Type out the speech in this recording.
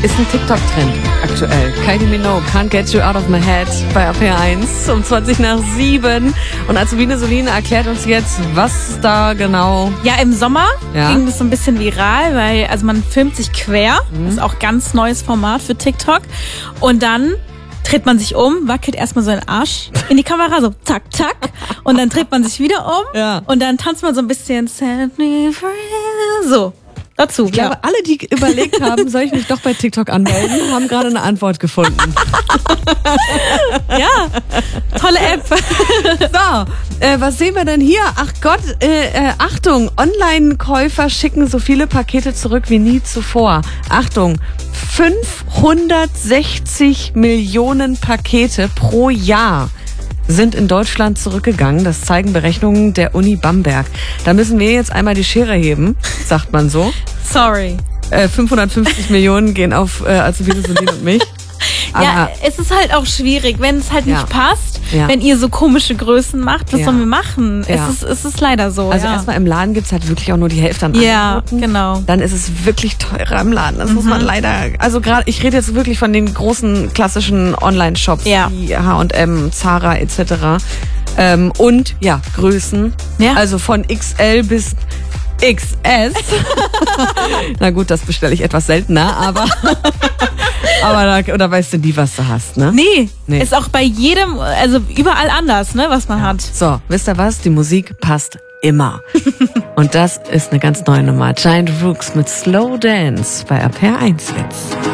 ist ein TikTok-Trend aktuell. Kylie Minogue, Can't Get You Out of My Head bei RPR1 um 20:07. Und Azubine Solina erklärt uns jetzt, was da genau... Ja, im Sommer ging das so ein bisschen viral, weil man filmt sich quer. Das ist auch ganz neues Format für TikTok. Und dann dreht man sich um, wackelt erstmal so den Arsch in die Kamera, so zack, zack. Und dann dreht man sich wieder um und dann tanzt man so ein bisschen Set me free, so. Dazu, ich glaube, alle, die überlegt haben, soll ich mich doch bei TikTok anmelden, haben gerade eine Antwort gefunden. Ja, tolle App. So, was sehen wir denn hier? Ach Gott, Achtung, Online-Käufer schicken so viele Pakete zurück wie nie zuvor. Achtung, 560 Millionen Pakete pro Jahr sind in Deutschland zurückgegangen. Das zeigen Berechnungen der Uni Bamberg. Da müssen wir jetzt einmal die Schere heben, sagt man so. Sorry. 550 Millionen gehen auf Azubine Solina und mich. Ja, es ist halt auch schwierig, wenn es halt nicht passt, wenn ihr so komische Größen macht, was sollen wir machen? Ja. Es ist leider so. Also erstmal im Laden gibt's halt wirklich auch nur die Hälfte an Angeboten. Ja, genau. Dann ist es wirklich teurer im Laden. Das muss man leider, also gerade, ich rede jetzt wirklich von den großen klassischen Online-Shops wie H&M, Zara etc. Und Größen. Ja. Also von XL bis XS. Na gut, das bestelle ich etwas seltener, aber da weißt du nie, was du hast, ne? Nee. Ist auch bei jedem, also überall anders, ne, was man hat. So, wisst ihr was? Die Musik passt immer. Und das ist eine ganz neue Nummer. Giant Rooks mit Slow Dance bei RPR1 jetzt.